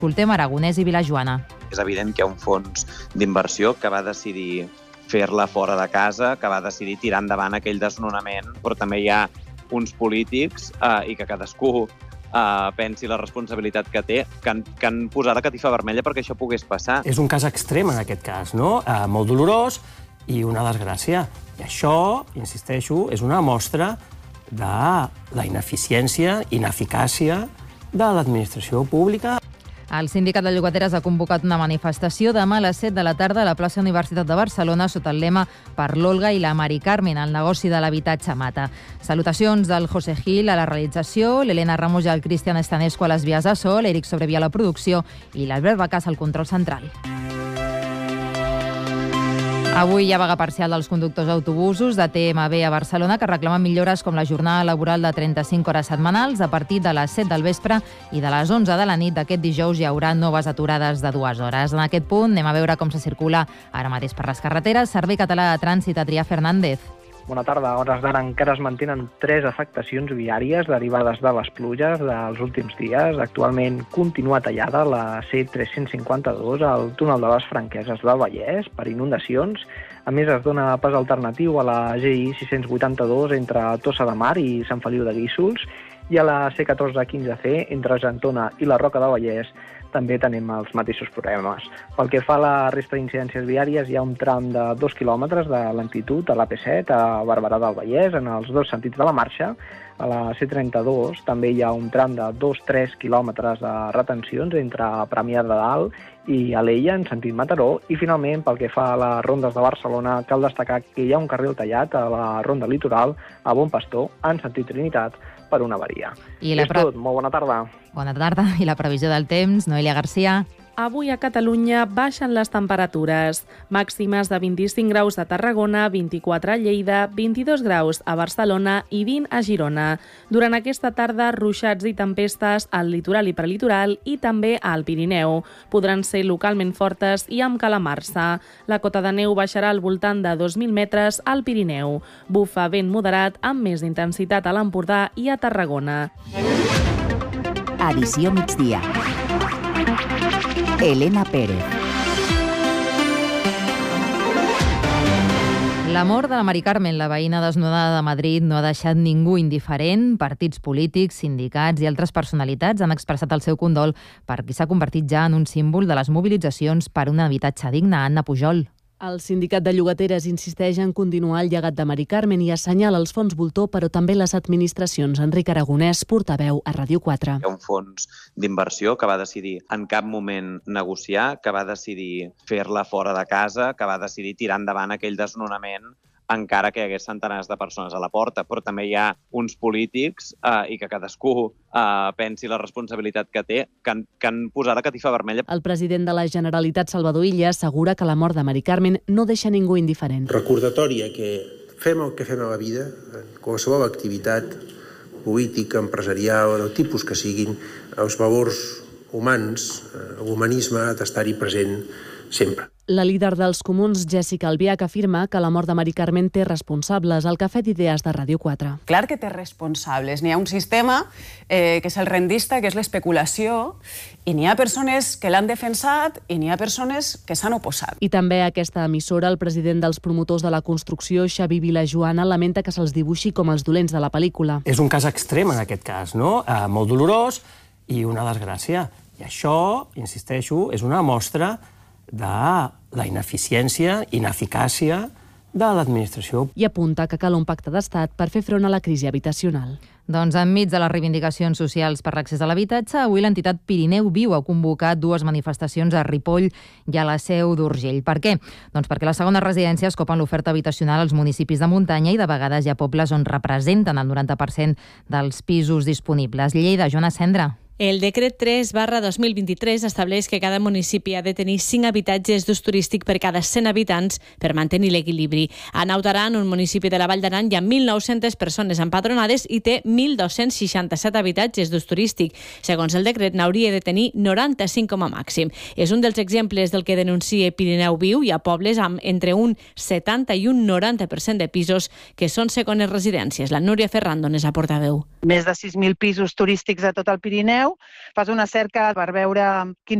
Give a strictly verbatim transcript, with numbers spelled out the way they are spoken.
Escoltem Aragonès i Vilajoana. És evident que hi ha un fons d'inversió que va decidir fer-la fora de casa, que va decidir tirar endavant aquell desnonament, però també hi ha uns polítics eh, i que cadascú eh, pensi la responsabilitat que té, que han, que han posat la catifa vermella perquè això pogués passar. És un cas extrem en aquest cas, no? Eh, molt dolorós i una desgràcia. I això, insisteixo, és una mostra de la ineficiència, ineficàcia de l'administració pública. El sindicat de llogateres ha convocat una manifestació demà a les set de la tarda a la plaça Universitat de Barcelona sota el lema Per l'Olga i la Mari Carmen, el negoci de l'habitatge mata. Salutacions del José Gil a la realització, l'Helena Ramos i el Cristian Estanesco a les vies de so, l'Eric Sobrevia a la producció i l'Albert Bacàs al control central. Avui hi ha vaga parcial dels conductors d'autobusos de T M B a Barcelona que reclamen millores com la jornada laboral de trenta-cinc hores setmanals. A partir de les set del vespre i de les onze de la nit d'aquest dijous hi haurà noves aturades de dues hores. En aquest punt anem a veure com se circula ara mateix per les carreteres. Servei Català de Trànsit, Adrià Fernández. Bona tarda. A hores d'ara encara es mantenen tres afectacions viàries derivades de les pluges dels últims dies. Actualment continua tallada la C tres-cents cinquanta-dos al túnel de les Franqueses del Vallès per inundacions. A més, es dona pas alternatiu a la G I sis-cents vuitanta-dos entre Tossa de Mar i Sant Feliu de Guíxols i a la C catorze quinze C entre Argentona i la Roca del Vallès també tenim els mateixos problemes. Pel que fa a la resta d'incidències viàries, hi ha un tram de dos quilòmetres de lentitud a l'A P set a Barberà del Vallès, en els dos sentits de la marxa. A la C trenta-dos també hi ha un tram de dos a tres quilòmetres de retencions entre Premià de Dalt i Alella, en sentit Mataró. I finalment, pel que fa a les rondes de Barcelona, cal destacar que hi ha un carril tallat a la ronda litoral a Bon Pastor, en sentit Trinitat, per una avaria. I la És pre... tot. Molt bona tarda. Bona tarda. I la previsió del temps, Noelia Garcia. Avui a Catalunya baixen les temperatures. Màximes de vint-i-cinc graus a Tarragona, vint-i-quatre a Lleida, vint-i-dos graus a Barcelona i vint a Girona. Durant aquesta tarda, ruixats i tempestes al litoral i prelitoral i també al Pirineu. Podran ser localment fortes i amb calamarsa. La cota de neu baixarà al voltant de dos mil metres al Pirineu. Bufa vent moderat amb més intensitat a l'Empordà i a Tarragona. Edició migdia. Elena Pérez. La mort de la Mari Carmen, la veïna desnonada de Madrid, no ha deixat ningú indiferent. Partits polítics, sindicats i altres personalitats han expressat el seu condol per qui s'ha convertit ja en un símbol de les mobilitzacions per un habitatge digne. Anna Pujol. El sindicat de llogateres insisteix en continuar el llegat de Mari Carmen i assenyala els fons voltor, però també les administracions. Enric Aragonès, portaveu a Ràdio quatre. Hi ha un fons d'inversió que va decidir en cap moment negociar, que va decidir fer-la fora de casa, que va decidir tirar endavant aquell desnonament encara que hi hagués centenars de persones a la porta, però també hi ha uns polítics eh, i que cadascú eh, pensi la responsabilitat que té, que han, que han posat la catifa vermella. El president de la Generalitat, Salvador Illa, assegura que la mort de Mari Carmen no deixa ningú indiferent. Recordatòria que fem el que fem a la vida, en qualsevol activitat política, empresarial, del tipus que siguin, els valors humans, l'humanisme ha d'estar-hi present sempre. La líder dels comuns, Jessica Albiach, afirma que la mort de Mari Carmen té responsables. El Cafè d'Idees de Ràdio quatre. Clar que té responsables. N'hi ha un sistema eh, que és el rendista, que és l'especulació, i n'hi ha persones que l'han defensat i n'hi ha persones que s'han oposat. I també a aquesta emissora, el president dels promotors de la construcció, Xavi Vilajoana, lamenta que se'ls dibuixi com els dolents de la pel·lícula. És un cas extrem en aquest cas, no? Eh, molt dolorós i una desgràcia. I això, insisteixo, és una mostra de la ineficiència, ineficàcia de l'administració. I apunta que cal un pacte d'estat per fer front a la crisi habitacional. Doncs enmig de les reivindicacions socials per l'accés a l'habitatge, avui l'entitat Pirineu Viu ha convocat dues manifestacions a Ripoll i a la Seu d'Urgell. Per què? Doncs perquè les segones residències copen l'oferta habitacional als municipis de muntanya i de vegades hi ha pobles on representen el noranta per cent dels pisos disponibles. Lleida, Joana Cendra. El decret tres barra dos mil vint-i-tres estableix que cada municipi ha de tenir cinc habitatges d'ús turístic per cada cent habitants per mantenir l'equilibri. A Naut Aran, un municipi de la Vall d'Aran, hi ha mil nou-centes persones empadronades i té mil dos-cents seixanta-set habitatges d'ús turístic. Segons el decret, n'hauria de tenir noranta-cinc com a màxim. És un dels exemples del que denuncia Pirineu Viu. Hi ha pobles amb entre un setanta i un noranta per cent de pisos que són segones residències. La Núria Ferrando n'és la portaveu. Més de sis mil pisos turístics a tot el Pirineu, Pirineu, fas una cerca per veure quins